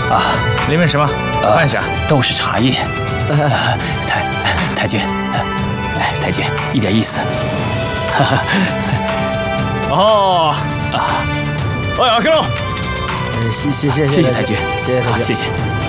啊， 里面什么？看一下， 都是茶叶。太君，太君，一点意思。 哦啊，哎，阿克龙， 谢谢太君， 谢谢太君， 谢谢。